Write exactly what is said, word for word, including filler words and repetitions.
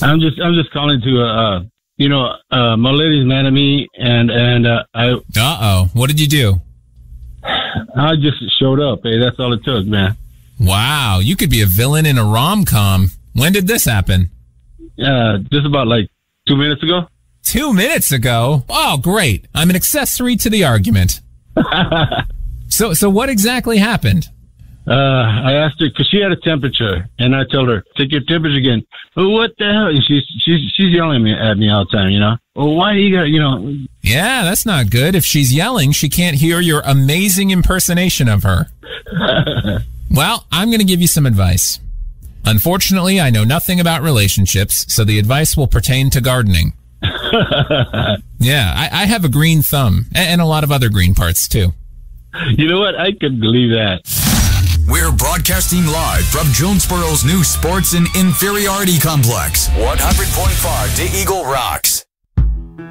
I'm just, I'm just calling to, uh, uh you know, uh, my lady's mad at me, and and uh, I. Uh oh, what did you do? I just showed up. Hey, that's all it took, man. Wow, you could be a villain in a rom-com. When did this happen? Uh, just about like two minutes ago. Two minutes ago? Oh, great! I'm an accessory to the argument. so, so what exactly happened? Uh, I asked her because she had a temperature, and I told her, "Take your temperature again." Well, what the hell? And she's she's she's yelling at me, at me all the time, you know. Well, why do you got, you know? Yeah, that's not good. If she's yelling, she can't hear your amazing impersonation of her. Well, I'm going to give you some advice. Unfortunately, I know nothing about relationships, so the advice will pertain to gardening. Yeah, I, I have a green thumb, and, and a lot of other green parts too. You know what? I couldn't believe that. We're broadcasting live from Jonesboro's new Sports and Inferiority Complex. one hundred point five The Eagle Rocks.